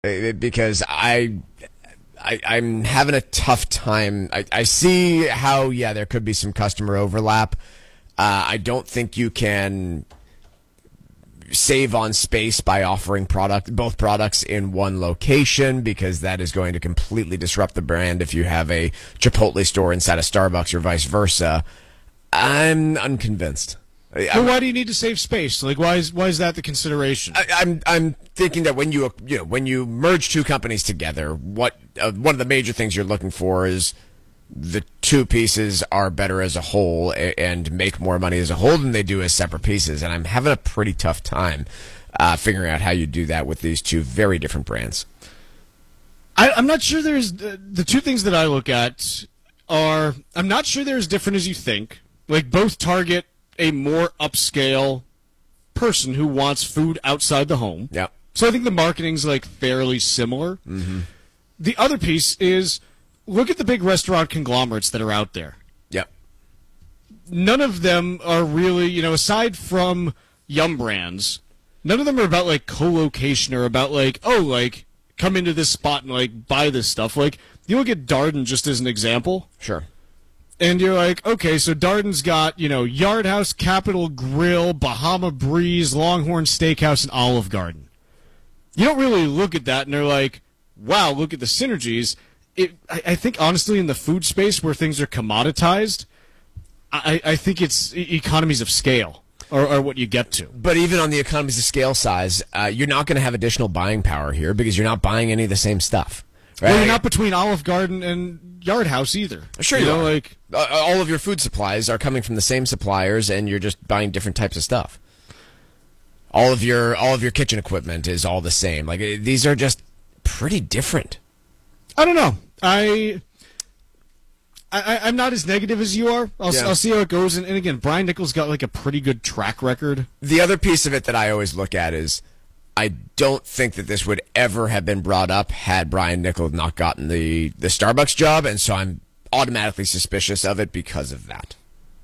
because I'm having a tough time. I see how, yeah, there could be some customer overlap. I don't think you can save on space by offering both products in one location, because that is going to completely disrupt the brand if you have a Chipotle store inside a Starbucks or vice versa. I'm unconvinced. Well, why do you need to save space? Like, why is that the consideration? I'm thinking that when you merge two companies together, one of the major things you're looking for is the two pieces are better as a whole and make more money as a whole than they do as separate pieces. And I'm having a pretty tough time figuring out how you do that with these two very different brands. I'm not sure there's the two things that I look at are, I'm not sure they're as different as you think. Like, both target a more upscale person who wants food outside the home. Yeah. So I think the marketing's like fairly similar. Mm-hmm. The other piece is, look at the big restaurant conglomerates that are out there. Yep. None of them are really, aside from Yum Brands, none of them are about like co-location or about like, come into this spot and like buy this stuff. Like, you look at Darden just as an example. Sure. And you're like, okay, so Darden's got, Yard House, Capitol Grill, Bahama Breeze, Longhorn Steakhouse, and Olive Garden. You don't really look at that and they're like, wow, look at the synergies. I think, honestly, in the food space where things are commoditized, I think it's economies of scale are what you get to. But even on the economies of scale size, you're not going to have additional buying power here because you're not buying any of the same stuff. Right? Well, you're not between Olive Garden and Yard House either. Sure, you are. Like, all of your food supplies are coming from the same suppliers, and you're just buying different types of stuff. All of your kitchen equipment is all the same. Like, these are just pretty different. I don't know. I'm not as negative as you are. I'll see how it goes. And again, Brian Nichols got like a pretty good track record. The other piece of it that I always look at is, I don't think that this would ever have been brought up had Brian Nichols not gotten the Starbucks job, and so I'm automatically suspicious of it because of that.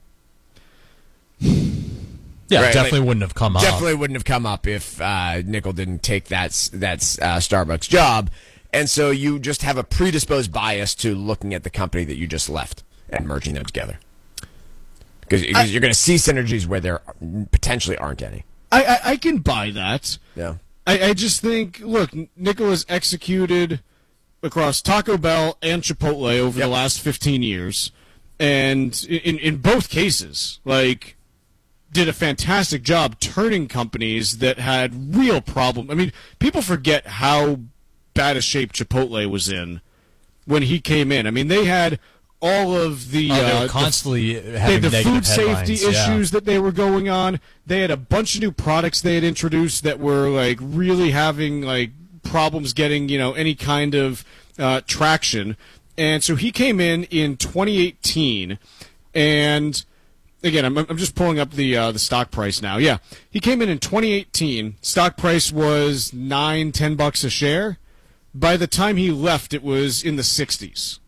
Yeah, right, definitely wouldn't have come up. Definitely wouldn't have come up if Nichols didn't take that Starbucks job, and so you just have a predisposed bias to looking at the company that you just left and merging them together, because you're going to see synergies where there potentially aren't any. I can buy that. Yeah. I just think, look, Nicholas executed across Taco Bell and Chipotle over the last 15 years, and in both cases, like, did a fantastic job turning companies that had real problems. I mean, people forget how bad a shape Chipotle was in when he came in. I mean, they had all of the they were constantly having the negative food safety headlines, issues that they were going on. They had a bunch of new products they had introduced that were like really having like problems getting any kind of traction. And so he came in 2018, and again, I'm just pulling up the stock price now. Yeah, he came in 2018. Stock price was $9-10 a share. By the time he left, it was in the 60s.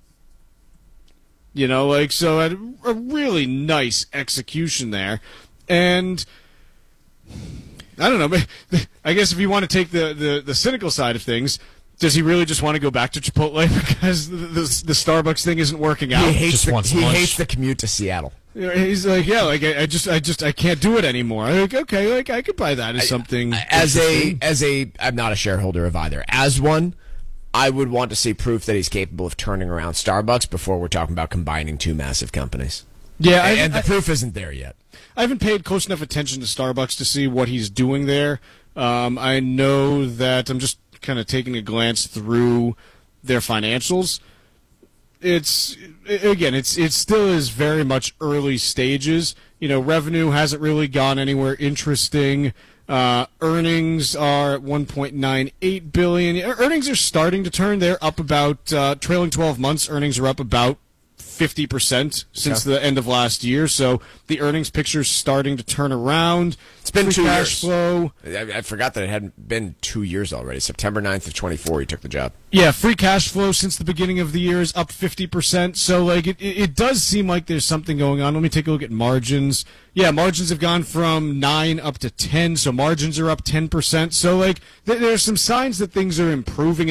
So a really nice execution there. And I don't know, I guess if you want to take the cynical side of things, does he really just want to go back to Chipotle because the Starbucks thing isn't working out? He hates the commute to Seattle. He's like, I can't do it anymore. I'm like, okay, like I could buy that as something. I'm not a shareholder of either. As one, I would want to see proof that he's capable of turning around Starbucks before we're talking about combining two massive companies. Yeah, and the proof isn't there yet. I haven't paid close enough attention to Starbucks to see what he's doing there. I know that I'm just kind of taking a glance through their financials. It still is very much early stages. Revenue hasn't really gone anywhere interesting. Earnings are at $1.98 billion. Earnings are starting to turn. They're up about trailing 12 months. Earnings are up about 50% since the end of last year. So the earnings picture is starting to turn around. It's been 2 cash years. Flow. I forgot that it hadn't been 2 years already. September 9th of 24, he took the job. Yeah, free cash flow since the beginning of the year is up 50%. So, like, it does seem like there's something going on. Let me take a look at margins. Yeah, margins have gone from 9 up to 10, so margins are up 10%. So, like, there's some signs that things are improving.